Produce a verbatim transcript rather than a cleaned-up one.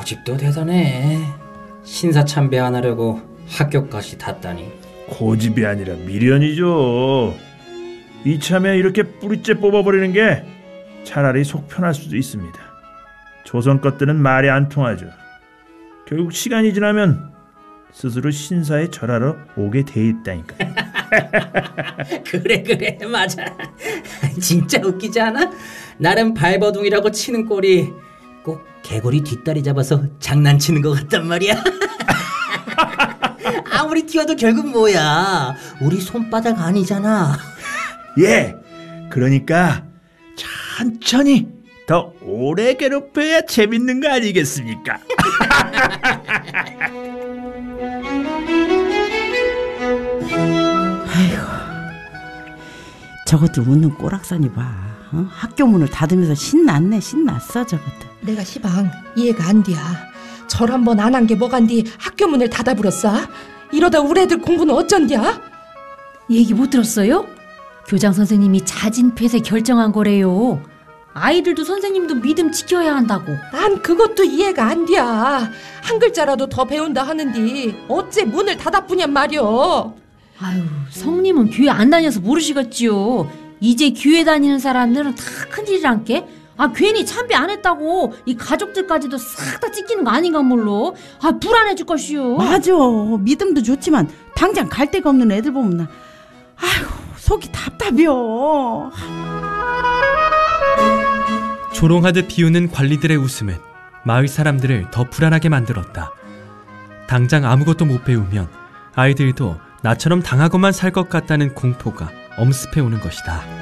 고집도 대단해. 신사 참배 안 하려고 학교까지 탔다니. 고집이 아니라 미련이죠. 이참에 이렇게 뿌리째 뽑아버리는 게 차라리 속 편할 수도 있습니다. 조선 것들은 말이 안 통하죠. 결국 시간이 지나면 스스로 신사에 절하러 오게 돼 있다니까. 그래 그래 맞아. 진짜 웃기지 않아? 나름 발버둥이라고 치는 꼴이 꼭 개구리 뒷다리 잡아서 장난치는 것 같단 말이야. 아무리 튀어도 결국 뭐야, 우리 손바닥 아니잖아. 예, 그러니까 천천히 더 오래 괴롭혀야 재밌는 거 아니겠습니까? 아이고, 저것들 웃는 꼬락서니 봐. 어? 학교 문을 닫으면서 신났네. 신났어 저것들. 내가 시방 이해가 안 돼야. 절 한번 안 한 게 뭐간디 학교 문을 닫아버렸어? 이러다 우리 애들 공부는 어쩐디야? 얘기 못 들었어요? 교장 선생님이 자진 폐쇄 결정한 거래요. 아이들도 선생님도 믿음 지켜야 한다고. 난 그것도 이해가 안 돼. 한 글자라도 더 배운다 하는디 어째 문을 닫아뿌냔 말이오. 아유, 성님은 교회 안 다녀서 모르시겠지요. 이제 교회 다니는 사람들은 다 큰일이란께. 아, 괜히 참배 안 했다고 이 가족들까지도 싹 다 찢기는 거 아닌가 몰로. 아, 불안해 죽 것이요. 맞아, 믿음도 좋지만 당장 갈 데가 없는 애들 보면 나 아휴 속이 답답해요. 조롱하듯 비우는 관리들의 웃음은 마을 사람들을 더 불안하게 만들었다. 당장 아무것도 못 배우면 아이들도 나처럼 당하고만 살 것 같다는 공포가 엄습해 오는 것이다.